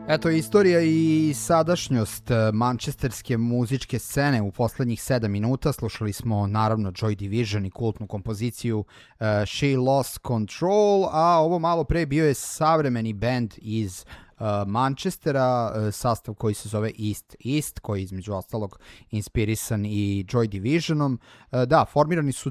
Eto, istorija i sadašnjost mančesterske muzičke scene u poslednjih 7 minuta. Slušali smo naravno Joy Division i kultnu kompoziciju She Lost Control, a ovo malo pre bio je savremeni band iz Manchestera, sastav koji se zove East, koji je između ostalog inspirisan i Joy Divisionom. Da, formirani su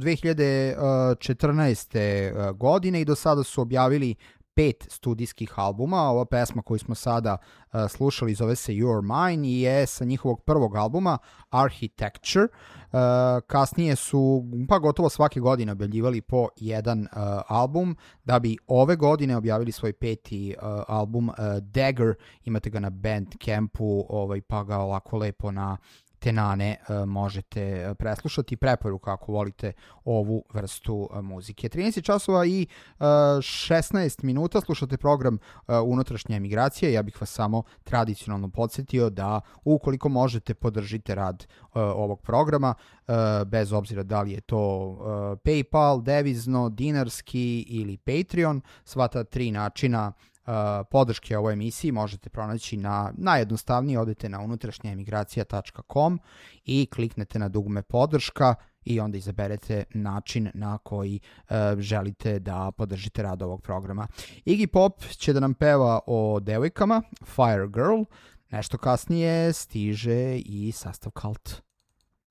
2014. godine i do sada su objavili 5 studijskih albuma. Ova pesma koju smo sada slušali zove se You're Mine i je sa njihovog prvog albuma Architecture. Kasnije su pa gotovo svake godine objavljivali po jedan album, da bi ove godine objavili svoj peti album Dagger. Imate ga na Bandcampu, pa ga ovako lepo na Tenane možete preslušati. Preporuka ako volite ovu vrstu muzike. 13 časova i 16 minuta slušate program Unutrašnja emigracija. Ja bih vas samo tradicionalno podsjetio da ukoliko možete podržite rad ovog programa, bez obzira da li je to PayPal, devizno, dinarski ili Patreon. Sva ta 3 načina podrške ovoj emisiji možete pronaći na najjednostavnije. Odete na unutrašnjaemigracija.com i kliknete na dugme podrška i onda izaberete način na koji želite da podržite rad ovog programa. Iggy Pop će da nam peva o devojkama, Fire Girl. Nešto kasnije stiže i sastav Cult.